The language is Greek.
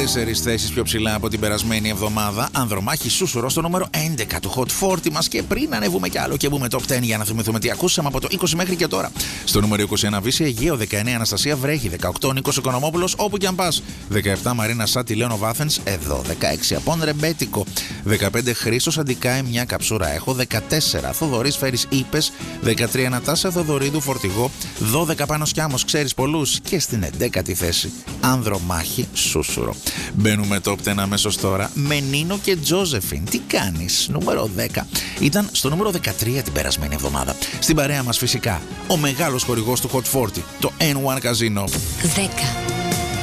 4 θέσεις πιο ψηλά από την περασμένη εβδομάδα. Ανδρομάχη Σούσουρο στο νούμερο 11 του Hot 40 μας. Και πριν ανεβούμε κι άλλο και μπούμε top 10 για να θυμηθούμε τι ακούσαμε από το 20 μέχρι και τώρα. Στο νούμερο 21 Βύση Αιγαίο, 19 Αναστασία Βρέχη, 18 Νίκος Οικονομόπουλος όπου κι αν πας, 17 Μαρίνα Σάτι Λέων Βάθενς εδώ, 16 Απόν Ρεμπέτικο, 15 Χρήστος Αντικάη Μια Καψούρα Έχω, 14 Θοδωρής Φέρης Ήπες, 13 Νατάσα Θοδωρίδου Φορτηγό, 12 Πάνος Κιάμος Ξέρεις Πολλούς και στην 11η θέση Ανδρομάχη Σούσουρο. Μπαίνουμε top 10 αμέσως τώρα με Νίνο και Τζόζεφιν. Τι κάνεις? Νούμερο 10. Ήταν στο νούμερο 13 την περασμένη εβδομάδα. Στην παρέα μας φυσικά ο μεγάλος χορηγός του Hot 40, το N1 Casino. 10.